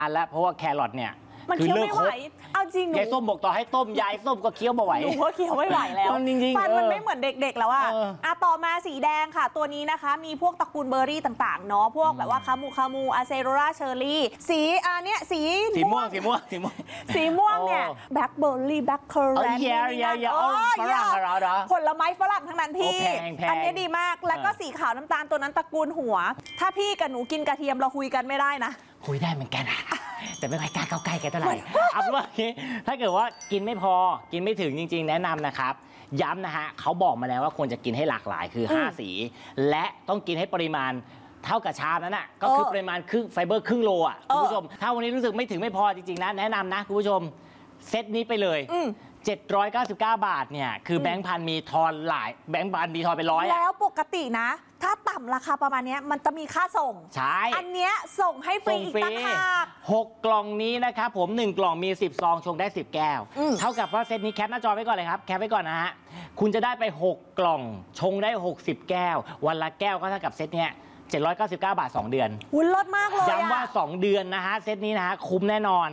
อันแล้วเพราะว่าแครอทเนี่ยมันเคี้ยวไม่ไหวเอาจริงหนูยายส้มบอกต่อให้ต้มยายส้มก็เคี้ยวไม่ไหวหนูก็เคี้ยวไม่ไหวแล้วฟันมันไม่เหมือนเด็กๆแล้วอะต่อมาสีแดงค่ะตัวนี้นะคะมีพวกตระกูลเบอร์รี่ต่างๆเนาะพวกแบบว่าคามูอะเซโรราเชอร์รี่สีเนี้ยสีม่วงเนี่ยแบล็คเบอร์รี่แบล็คเคอร์แรนด์ผลไม้ฝรั่งทั้งนั้นพี่อันนี้ดีมากแล้วก็สีขาวน้ำตาลตัวนั้นตระกูลหัวถ้าพี่กับหนูกินกระเทียมเราคุยกันไม่ได้นะคุยได้เหมือนกันแต่ไม่ค่อยกล้าเข้าใกล้กันเท่าไหร่เอาเป็นว่าถ้าเกิดว่ากินไม่พอกินไม่ถึงจริงๆแนะนำนะครับย้ำนะฮะเขาบอกมาแล้วว่าควรจะกินให้หลากหลายคือ5สีและต้องกินให้ปริมาณเท่ากับชามนั้นน่ะก็คือปริมาณครึ่งไฟเบอร์ครึ่งโลอ่ะคุณผู้ชมถ้าวันนี้รู้สึกไม่ถึงไม่พอจริงๆนะแนะนำนะคุณผู้ชมเซตนี้ไปเลย799 บาทเนี่ยคือแบงค์พันมีทอนหลายแบงค์พันมีทอนไป100 แล้วปกตินะถ้าต่ำราคาประมาณนี้มันจะมีค่าส่งใช่อันเนี้ยส่งให้ฟรีอีกต่างหาก 6 กล่องนี้นะครับผม1 กล่องมี10 ซองชงได้10 แก้วเท่ากับว่าเซตนี้แคปหน้าจอไว้ก่อนเลยครับแคปไว้ก่อนนะฮะคุณจะได้ไป6 กล่องชงได้60 แก้ววันละแก้วก็เท่ากับเซตเนี้ย799 บาท2 เดือนหุ้นลดมากเลยย้ำว่า2 เดือนนะฮะเซตนี้นะฮะคุ้มแน่นอน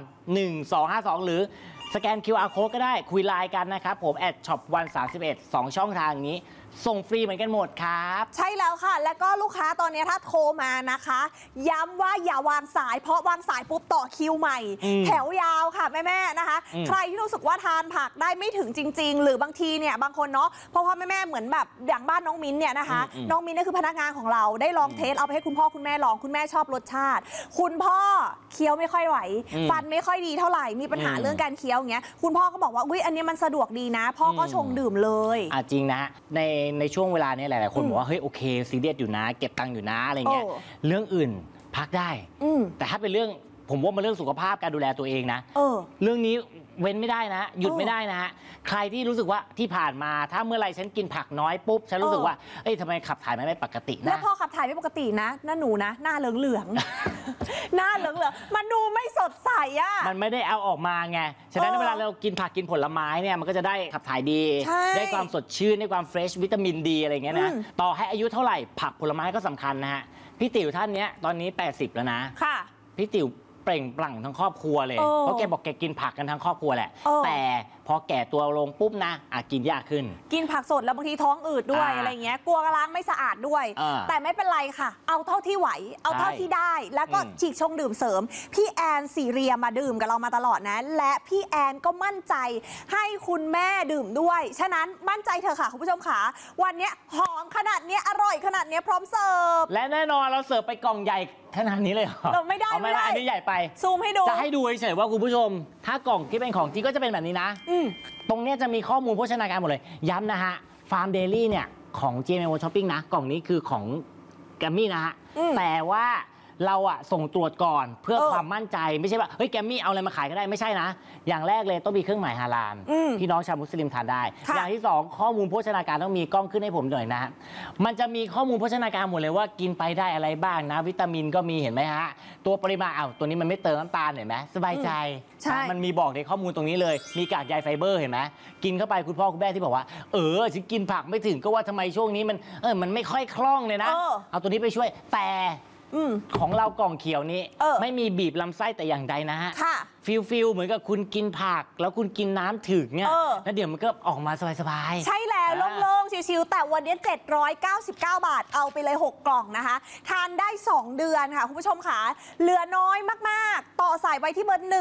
1252หรือสแกน QR Code ก็ได้คุยไลน์กันนะครับผม@shop131 2 ช่องทางนี้ส่งฟรีเหมือนกันหมดครับใช่แล้วค่ะแล้วก็ลูกค้าตอนนี้ถ้าโทรมานะคะย้ำว่าอย่าวางสายเพราะวางสายปุ๊บต่อคิวใหม่แถวยาวค่ะแม่ๆนะคะใครที่รู้สึกว่าทานผักได้ไม่ถึงจริงๆหรือบางทีเนี่ยบางคนเนาะเพราะว่าแม่ๆเหมือนแบบอย่างบ้านน้องมิ้นเนี่ยนะคะน้องมิ้นนี่คือพนักงานของเราได้ลองเทสเอาไปให้คุณพ่อคุณแม่ลองคุณแม่ชอบรสชาติคุณพ่อเคี้ยวไม่ค่อยไหวฟันไม่ค่อยดีเท่าไหร่มีปัญหาเรื่องการเคี้ยวอย่างเงี้ยคุณพ่อก็บอกว่าอุ้ยอันนี้มันสะดวกดีนะพ่อก็ชงดื่มเลยจริงนะในช่วงเวลานี้หลายๆคนบอกว่าเฮ้ยโอเคซีเรียสอยู่นะเก็บตังค์อยู่นะอะไรเงี้ยเรื่องอื่นพักได้แต่ถ้าเป็นเรื่องผมว่ามันเรื่องสุขภาพการดูแลตัวเองนะเรื่องนี้เว้นไม่ได้นะหยุดไม่ได้นะฮะใครที่รู้สึกว่าที่ผ่านมาถ้าเมื่อไรฉันกินผักน้อยปุ๊บฉันรู้สึกว่าเอ้ยทำไมขับถ่ายไม่ปกตินะแล้วพอขับถ่ายไม่ปกตินะหน้าหนูนะหน้าเหลืองหน้าเหลืองมันดูไม่สดใสอ่ะมันไม่ได้เอาออกมาไงฉะนั้นเวลาเรากินผักกินผลไม้เนี่ยมันก็จะได้ขับถ่ายดีได้ความสดชื่นได้ความเฟรชวิตามินดีอะไรเงี้ยนะต่อให้อายุเท่าไหร่ผักผลไม้ก็สำคัญนะฮะพี่ติ๋วท่านเนี้ยตอนนี้80แล้วนะค่ะพี่ติ๋วเปล่งปลั่งทั้งครอบครัวเลยเพราะแกบอกแกกินผักกันทั้งครอบครัวแหละแต่พอแก่ตัวลงปุ๊บนะกินยากขึ้นกินผักสดแล้วบางทีท้องอืดด้วยอะไรเงี้ยกลัวล้างไม่สะอาดด้วยแต่ไม่เป็นไรค่ะเอาเท่าที่ไหวเอาเท่าที่ได้แล้วก็ฉีกชงดื่มเสริมพี่แอนซีเรียมาดื่มกับเรามาตลอดนะและพี่แอนก็มั่นใจให้คุณแม่ดื่มด้วยฉะนั้นมั่นใจเถอะค่ะคุณผู้ชมค่ะวันนี้หอมขนาดนี้อร่อยขนาดนี้พร้อมเสิร์ฟและแน่นอนเราเสิร์ฟไปกล่องใหญ่ขนาดนี้เลยเหรอไม่ได้อันนี้ใหญ่ไปซูมให้ดูจะให้ดูเฉยๆว่าคุณผู้ชมถ้ากล่องที่เป็นของจริงก็จะเป็นแบบนี้นะตรงนี้จะมีข้อมูลโภชนาการหมดเลยย้ำนะฮะฟาร์มเดลี่เนี่ยของ GMO Shopping นะกล่องนี้คือของแกมมี่นะฮะแต่ว่าเราส่งตรวจก่อนเพื่อความมั่นใจไม่ใช่ว่าเฮ้ยแกมมี่เอาอะไรมาขายก็ได้ไม่ใช่นะอย่างแรกเลยต้องมีเครื่องหมายฮาลาลพี่น้องชาวมุสลิมทานได้อย่างที่2ข้อมูลโภชนาการต้องมีกล้องขึ้นให้ผมหน่อยนะมันจะมีข้อมูลโภชนาการหมดเลยว่ากินไปได้อะไรบ้างนะวิตามินก็มีเห็นไหมฮะตัวปริมาณตัวนี้มันไม่เติมน้ำตาลเห็นไหมสบายใจมันมีบอกในข้อมูลตรงนี้เลยมีกากใยไฟเบอร์เห็นไหมกินเข้าไปคุณพ่อคุณแม่ที่บอกว่าฉันกินผักไม่ถึงก็ว่าทำไมช่วงนี้มันไม่ค่อยคล่องเลยนะเอาตัวนี้ไปช่วยแต่ของเรากล่องเขียวนี้ไม่มีบีบลำไส้แต่อย่างใดนะฮะฟิลเหมือนกับคุณกินผักแล้วคุณกินน้ำถึงเนี่ยแล้วเดี๋ยวมันก็ออกมาสบายๆใช่แล้วโล่งๆชิวๆแต่วันนี้799 บาทเอาไปเลย6 กล่องนะคะทานได้2 เดือนค่ะคุณผู้ชมค่ะเหลือน้อยมากๆต่อสายไว้ที่เบอร์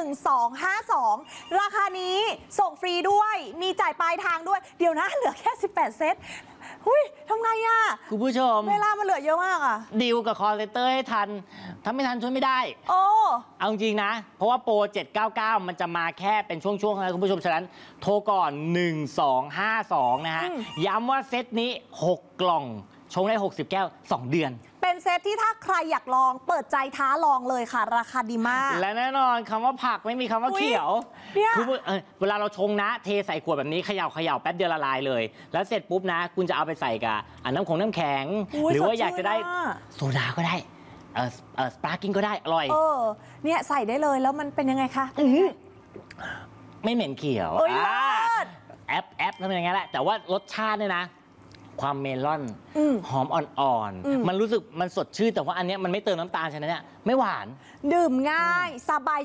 1252ราคานี้ส่งฟรีด้วยมีจ่ายปลายทางด้วยเดี๋ยวนะเหลือแค่18 เซตทำไงคุณผู้ชมเวลามันเหลือเยอะมากดีลกับคอร์เซนเตอร์ให้ทันถ้าไม่ทันช่วยไม่ได้เอาจริงนะเพราะว่าโปร799มันจะมาแค่เป็นช่วงๆนะคุณผู้ชมฉะนั้นโทรก่อน1252นะฮะย้ำว่าเซตนี้6 กล่องชงได้60 แก้ว2 เดือนเป็นเซตที่ถ้าใครอยากลองเปิดใจท้าลองเลยค่ะราคาดีมากและแน่นอนคำว่าผักไม่มีคำว่าเขียวคือเวลาเราชงนะเทใส่ขวดแบบนี้เขย่าแป๊บเดียวละลายเลยแล้วเสร็จปุ๊บนะคุณจะเอาไปใส่กับน้ำแข็งหรือว่าอยากจะได้โซดาก็ได้สปาร์กิ้งก็ได้อร่อยเนี่ยใส่ได้เลยแล้วมันเป็นยังไงคะไม่เหม็นเขียวแอปทำอย่างงี้แหละแต่ว่ารสชาติเนี่ยนะความเมลอนหอมอ่อนๆมันรู้สึกมันสดชื่นแต่ว่าอันนี้มันไม่เติมน้ำตาลฉะนั้นเนี่ยไม่หวานดื่มง่ายสบาย